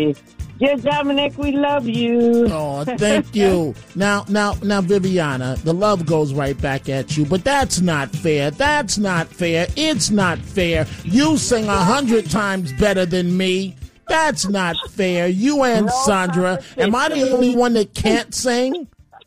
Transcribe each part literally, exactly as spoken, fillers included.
Dear Dominic, we love you. Oh, thank you. Now, now, now, Viviana, the love goes right back at you, but that's not fair. That's not fair. It's not fair. You sing a hundred times better than me. That's not fair. You and No Sandra. Am I the only one that can't sing?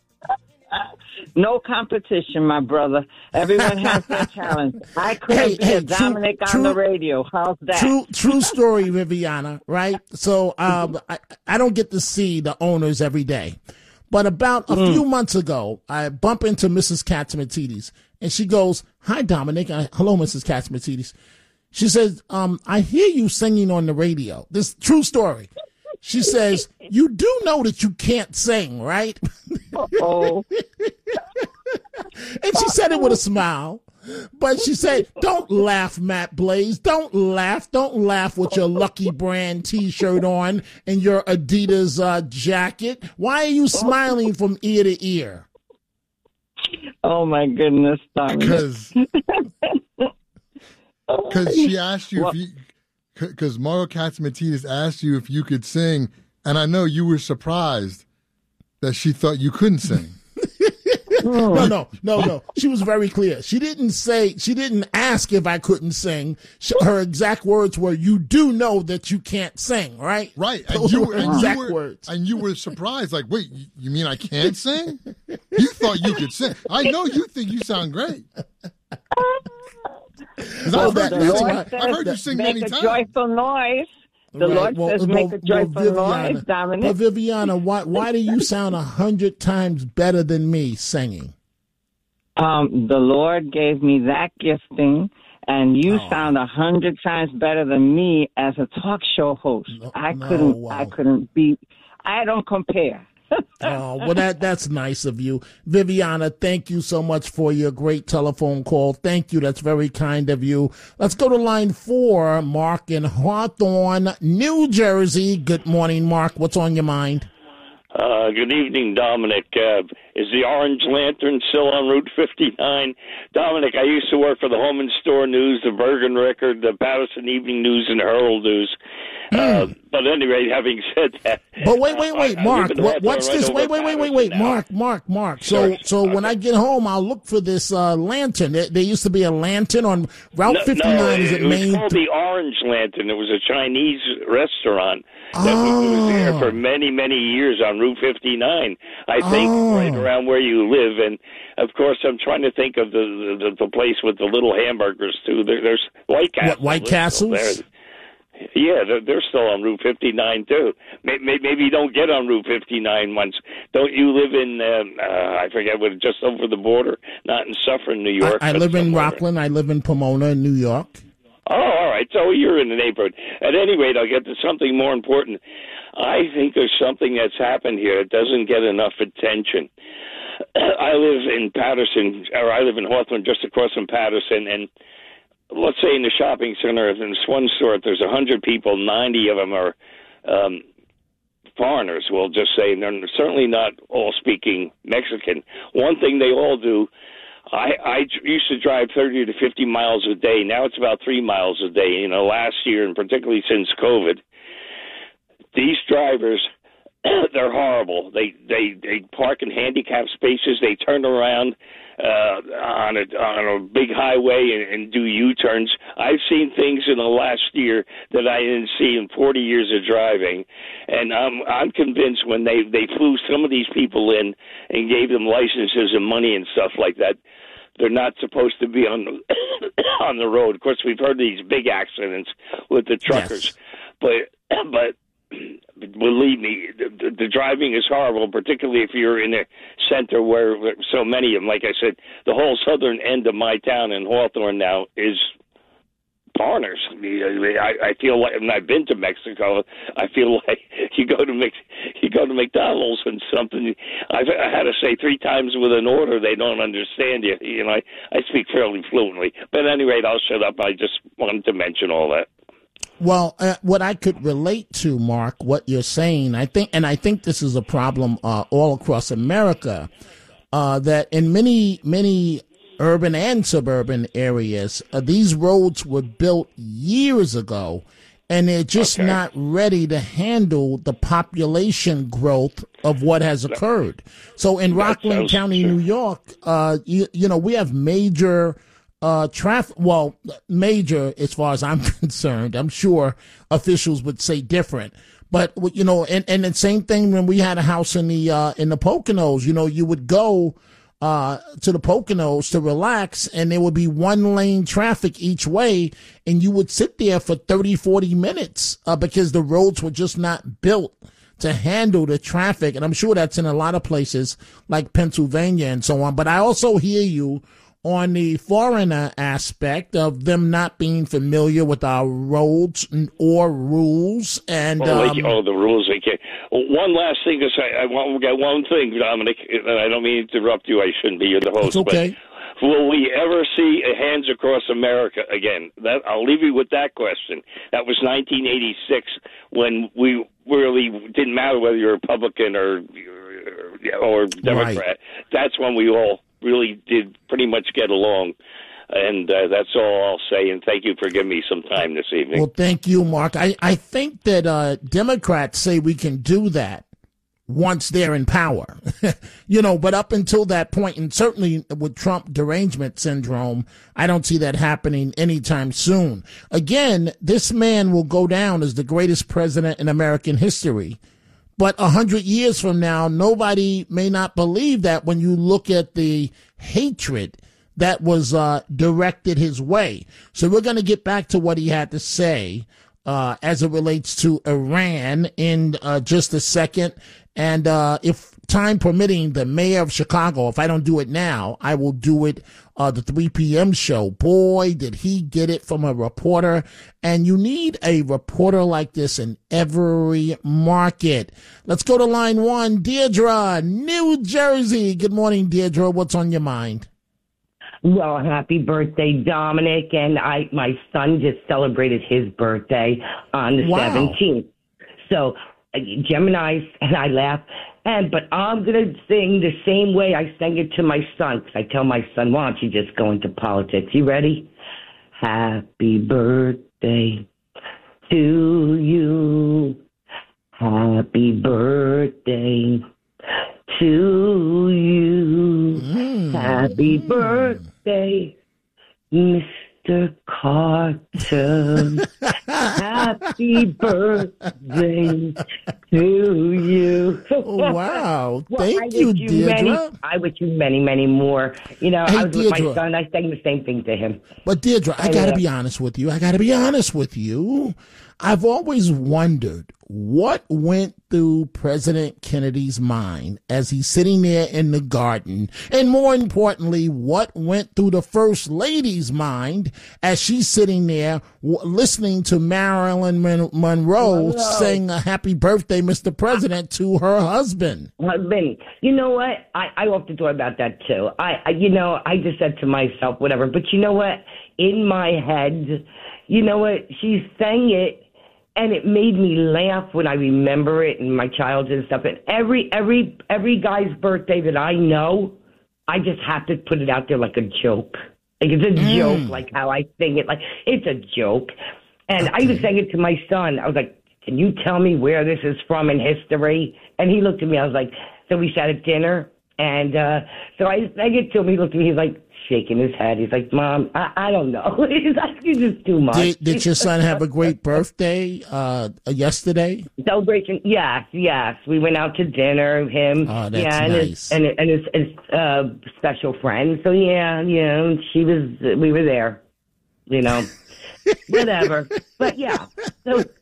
No competition, my brother. Everyone has their talent. I couldn't Hey, be hey, a Dominic true- on the true- radio. How's that? True, true story, Viviana. Right. So, um, I, I don't get to see the owners every day, but about a few months ago, I bump into Missus Katsimatidis, and she goes, "Hi, Dominic." I, Hello, Missus Katsimatidis. She says, um, "I hear you singing on the radio." This true story. She says, "You do know that you can't sing, right?" Oh, And she said it with a smile. But she said, "Don't laugh, Matt Blaze. Don't laugh. Don't laugh with your Lucky Brand T-shirt on and your Adidas uh, jacket. Why are you smiling from ear to ear?" oh my goodness, Dominic. Because because she asked you if you because Mario Katsimatidis asked you if you could sing, and I know you were surprised that she thought you couldn't sing. No, no, no, no. She was very clear. She didn't say, she didn't ask if I couldn't sing. She, her exact words were, "You do know that you can't sing, right?" Right, and Those you were were her and exact you were, words. and you were surprised. Like, wait, you- you mean I can't sing? You thought you could sing. I know you think you sound great. 'Cause Well, I've that- heard, that's you, why- sing, I've heard you sing Make many a times. joyful noise. The Right. Lord Well, says, well, make a well, joyful Viviana, noise, Dominic. But Viviana, why why do you sound a hundred times better than me singing? Um, the Lord gave me that gifting, and you Oh. sound a hundred times better than me as a talk show host. No- I no, couldn't. wow. I couldn't be. I don't compare. Oh, well, that that's nice of you. Viviana, thank you so much for your great telephone call. Thank you. That's very kind of you. Let's go to line four, Mark in Hawthorne, New Jersey. Good morning, Mark. What's on your mind? Uh, good evening, Dominic. Uh, is the Orange Lantern still on Route fifty-nine? Dominic, I used to work for the Home and Store News, the Bergen Record, the Patterson Evening News, and Herald News. Uh, but anyway, having said that, But wait, wait, wait, I- I Mark. live in What, Hawthorne, what's right this? over Wait, wait, wait, wait, Patterson wait, now. Mark, Mark, Mark. So, Sure. so when Okay. I get home, I'll look for this uh, lantern. There, there used to be a lantern on Route No, fifty-nine. no, Is it it was Main? called the Orange Lantern. It was a Chinese restaurant that was- was there Oh. for many, many years on Route fifty-nine. I think Oh. right around where you live. And of course, I'm trying to think of the the, the place with the little hamburgers too. There, there's White Castle. What, White They're still Castles? there. Yeah, they're, they're still on Route fifty-nine too. Maybe, maybe you don't get on Route fifty-nine once. Don't you live in? Um, uh, I forget what. Just over the border, not in Suffern, New York. I, I but live in somewhere. Rockland. I live in Pomona, in New York. Oh, all right. So you're in the neighborhood. At any rate, I'll get to something more important. I think there's something that's happened here that doesn't get enough attention. I live in Patterson, or I live in Hawthorne, just across from Patterson, and let's say in the shopping center, in this one store, if there's one hundred people, ninety of them are um, foreigners, we'll just say, and they're certainly not all speaking Mexican. One thing they all do, I, I used to drive thirty to fifty miles a day. Now it's about three miles a day. You know, last year, and particularly since COVID, these drivers, they're horrible. They they they park in handicapped spaces. They turn around uh, on a on a big highway and, and do U-turns. I've seen things in the last year that I didn't see in forty years of driving, and I'm I'm convinced when they they flew some of these people in and gave them licenses and money and stuff like that, they're not supposed to be on the on the road. Of course, we've heard these big accidents with the truckers, Yes. but but. Believe me, the, the driving is horrible, particularly if you're in a center where so many of them, like I said, the whole southern end of my town in Hawthorne now is foreigners. I, I feel like, and I've been to Mexico, I feel like you go to Mex, you go to McDonald's and something, I've, I had to say three times with an order, they don't understand you. You know, I, I speak fairly fluently. But at any rate, I'll shut up. I just wanted to mention all that. Well, uh, what I could relate to, Mark, what you're saying, I think, and I think this is a problem uh, all across America, uh, that in many, many urban and suburban areas, uh, these roads were built years ago, and they're just Okay. not ready to handle the population growth of what has occurred. So in That Rockland sounds County, true. New York, uh, you, you know, we have major uh, traffic, well, major as far as I'm concerned. I'm sure officials would say different. But, you know, and, and the same thing when we had a house in the uh, in the Poconos, you know, you would go uh, to the Poconos to relax, and there would be one lane traffic each way, and you would sit there for thirty, forty minutes uh, because the roads were just not built to handle the traffic. And I'm sure that's in a lot of places like Pennsylvania and so on. But I also hear you on the foreigner aspect of them not being familiar with our roads or rules. And Oh, um, like, oh, the rules. They can't. One last thing, because I, I want to get one thing, Dominic, and I don't mean to interrupt you. I shouldn't be. You're the host. it's okay. But will we ever see a Hands Across America again? That I'll leave you with that question. That was nineteen eighty-six, when we really didn't matter whether you're Republican or or Democrat. Right. That's when we all really did pretty much get along. And uh, that's all I'll say. And thank you for giving me some time this evening. Well, thank you, Mark. I, I think that uh, Democrats say we can do that once they're in power, you know, but up until that point, and certainly with Trump derangement syndrome, I don't see that happening anytime soon. Again, this man will go down as the greatest president in American history. But a hundred years from now, nobody may not believe that when you look at the hatred that was uh, directed his way. So we're going to get back to what he had to say uh, as it relates to Iran in uh, just a second. And uh, if time permitting, the mayor of Chicago, if I don't do it now, I will do it uh, the three p.m. show. Boy, did he get it from a reporter. And you need a reporter like this in every market. Let's go to line one. Deirdre, New Jersey. Good morning, Deirdre. What's on your mind? Well, happy birthday, Dominic. And I, my son just celebrated his birthday on the Wow. seventeenth. So uh, Gemini's, and I laugh. And but I'm going to sing the same way I sang it to my son. 'Cause I tell my son, why don't you just go into politics? You ready? Happy birthday to you. Happy birthday to you. Mm. Happy birthday, Mister Carter. Happy birthday to you. Oh, wow. Well, Thank I you, wish you Deirdre. Many, I wish you many, many more. You know, Hey, I was with my Deirdre. son. I sang the same thing to him. But Deirdre, I I got to know. be honest with you. I got to be honest with you. I've always wondered what went through President Kennedy's mind as he's sitting there in the garden. And more importantly, what went through the First Lady's mind as she's sitting there w- listening to Marilyn Mon- Monroe Monroe. sing a happy birthday, Mister President, to her husband. Husband, you know what? I, I often thought about that too. I, I, you know, I just said to myself, whatever. But you know what? In my head, you know what? She sang it, and it made me laugh when I remember it and my childhood and stuff. And every every every guy's birthday that I know, I just have to put it out there like a joke. Like it's a Mm. joke, like how I sing it. Like it's a joke. And I even sang it to my son. I was like, can you tell me where this is from in history? And he looked at me. I was like, so we sat at dinner. And uh, so I sang it to him. He looked at me. He's like shaking his head. He's like, Mom, I, I don't know. He's like, it's just too much. Did, did your son have a great birthday uh, yesterday? Celebration, yes, yes. We went out to dinner. Him, Oh, that's yeah, and nice. his and, and his, his uh, special friend. So yeah, you know, she was. We were there. You know, whatever. But yeah, so it,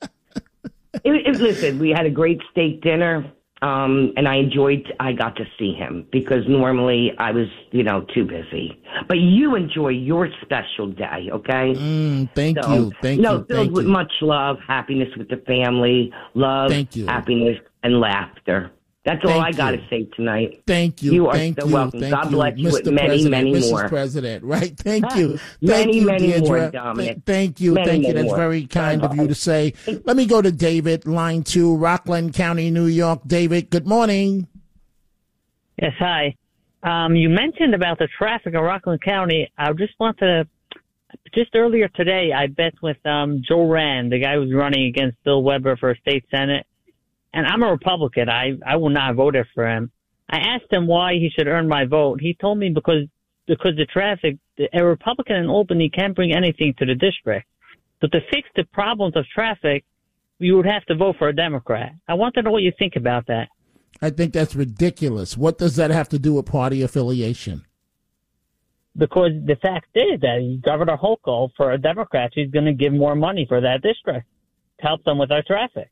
it, listen, we had a great steak dinner. Um, and I enjoyed, I got to see him because normally I was, you know, too busy. But you enjoy your special day, okay? Mm, thank So, you. Thank no, you. filled Thank with you. much love, happiness with the family, love, Thank you. happiness, and laughter. That's all Thank I got to you. say tonight. Thank you. You are Thank so you. welcome. Thank God you, bless you with Mister many, President, many Missus more. President. Right. Thank Ah, you. Thank many, you, many more, Deirdre. Dominic. Th- Thank you. Many, Thank you. many That's more. very kind of you to say. Let me go to David, line two, Rockland County, New York. David, good morning. Yes, hi. Um, you mentioned about the traffic in Rockland County. I just want to just earlier today, I bet with um, Joe Rand, the guy who's running against Bill Weber for state senate. And I'm a Republican. I, I will not vote for him. I asked him why he should earn my vote. He told me because because the traffic, a Republican in Albany can't bring anything to the district. So to fix the problems of traffic, you would have to vote for a Democrat. I want to know what you think about that. I think that's ridiculous. What does that have to do with party affiliation? Because the fact is that Governor Hochul, for a Democrat, she's going to give more money for that district to help them with our traffic.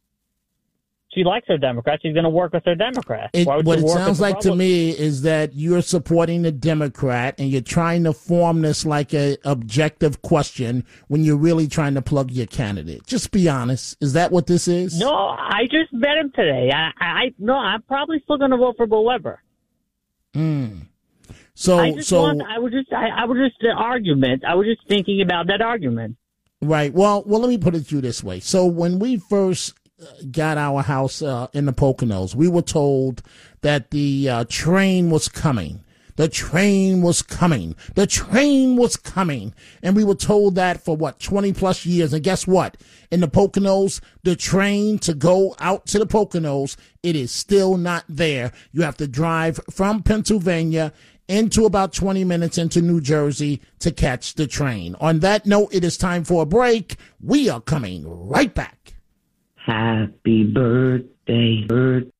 She likes her Democrats. She's going to work with her Democrats. It, what it sounds like to me is that you're supporting the Democrat and you're trying to form this like a objective question when you're really trying to plug your candidate. Just be honest. Is that what this is? No, I just met him today. I, I no, I'm probably still going to vote for Bill Weber. Hmm. So, I just so want, I was just, I, I was just the argument. I was just thinking about that argument. Right. Well, well, let me put it to you this way. So when we first got our house uh, in the Poconos, we were told that the uh, train was coming. The train was coming. The train was coming. And we were told that for, what, twenty plus years. And guess what? In the Poconos, the train to go out to the Poconos, it is still not there. You have to drive from Pennsylvania into about twenty minutes into New Jersey to catch the train. On that note, it is time for a break. We are coming right back. Happy birthday, bird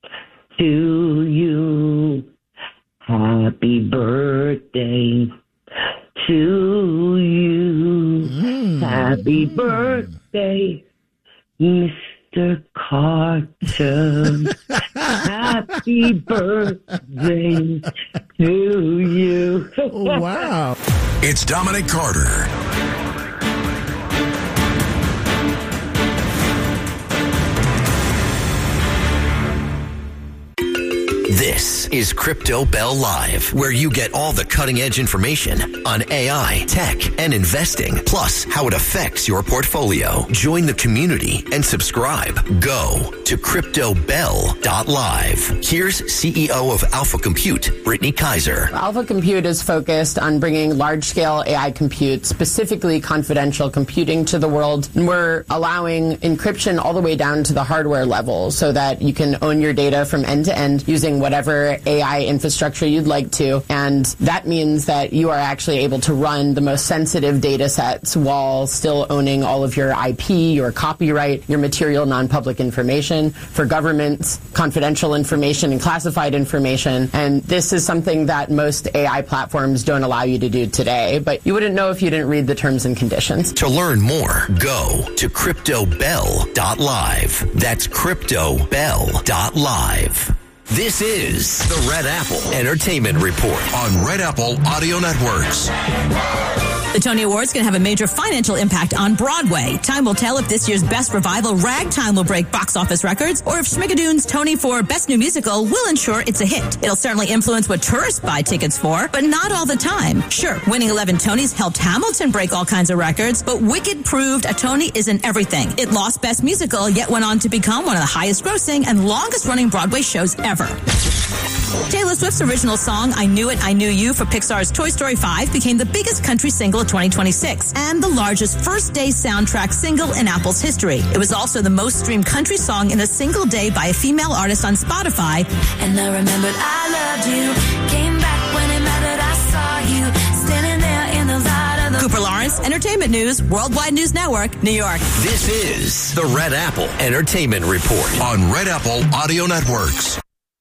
to you. Happy birthday to you. Mm. Happy birthday, Mister Carter. Happy birthday to you. Oh, wow. It's Dominic Carter. This is Crypto Bell Live, where you get all the cutting-edge information on A I, tech, and investing, plus how it affects your portfolio. Join the community and subscribe. Go to crypto bell dot live. Here's C E O of Alpha Compute, Brittany Kaiser. Alpha Compute is focused on bringing large-scale A I compute, specifically confidential computing, to the world. And we're allowing encryption all the way down to the hardware level so that you can own your data from end to end using whatever A I infrastructure you'd like to. And that means that you are actually able to run the most sensitive data sets while still owning all of your I P, your copyright, your material non-public information. For governments, confidential information and classified information. And this is something that most A I platforms don't allow you to do today. But you wouldn't know if you didn't read the terms and conditions. To learn more, go to crypto bell dot live. That's crypto bell dot live. This is the Red Apple Entertainment Report on Red Apple Audio Networks. The Tony Awards going to have a major financial impact on Broadway. Time will tell if this year's Best Revival, Ragtime, will break box office records, or if Schmigadoon's Tony for Best New Musical will ensure it's a hit. It'll certainly influence what tourists buy tickets for, but not all the time. Sure, winning eleven Tonys helped Hamilton break all kinds of records, but Wicked proved a Tony isn't everything. It lost Best Musical, yet went on to become one of the highest-grossing and longest-running Broadway shows ever. Taylor Swift's original song, I Knew It, I Knew You, for Pixar's Toy Story five became the biggest country single of twenty twenty-six and the largest first-day soundtrack single in Apple's history. It was also the most streamed country song in a single day by a female artist on Spotify. And I remembered I loved you, came back when it mattered, I saw you, standing there in the light of the... Cooper Lawrence, Entertainment News, Worldwide News Network, New York. This is the Red Apple Entertainment Report on Red Apple Audio Networks.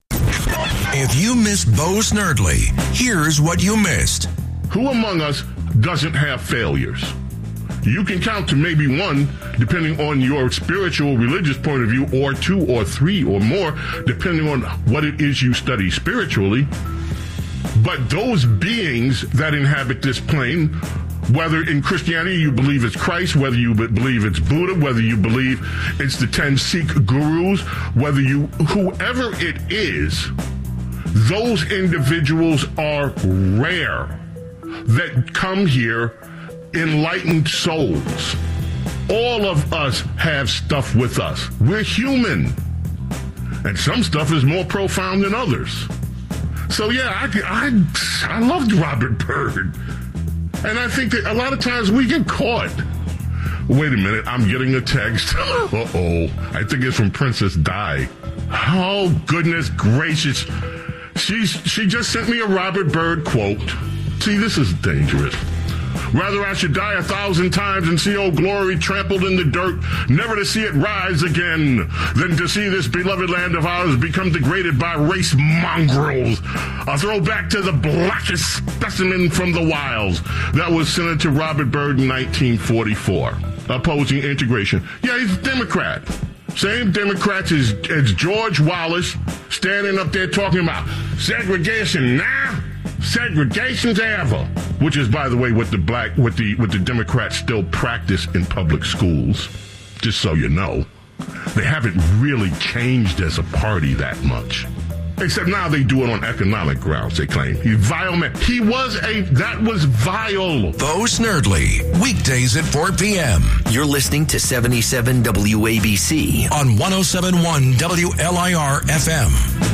If you missed Bo Snerdley, here's what you missed. Who among us doesn't have failures? You can count to maybe one, depending on your spiritual, religious point of view, or two or three or more, depending on what it is you study spiritually. But those beings that inhabit this plane, whether in Christianity you believe it's Christ, whether you believe it's Buddha, whether you believe it's the ten Sikh gurus, whether you, whoever it is, those individuals are rare that come here enlightened souls. All of us have stuff with us. We're human. And some stuff is more profound than others. So yeah, I, I, I loved Robert Byrd. And I think that a lot of times we get caught. Wait a minute, I'm getting a text. Uh-oh. I think it's from Princess Di. Oh, goodness gracious. She's, she just sent me a Robert Byrd quote. See, this is dangerous. Rather I should die a thousand times and see old glory trampled in the dirt, never to see it rise again, than to see this beloved land of ours become degraded by race mongrels. A throwback to the blackest specimen from the wilds. That was Senator Robert Byrd in nineteen forty-four, opposing integration. Yeah, he's a Democrat. Same Democrats as, as George Wallace, standing up there talking about segregation now, segregation's ever. Which is, by the way, what the black, what the, what the Democrats still practice in public schools. Just so you know, they haven't really changed as a party that much. Except now they do it on economic grounds, they claim. He's vile man. He was a, that was vile. Bo Snerdley, weekdays at four p.m. You're listening to seventy-seven W A B C on one oh seven point one W L I R F M.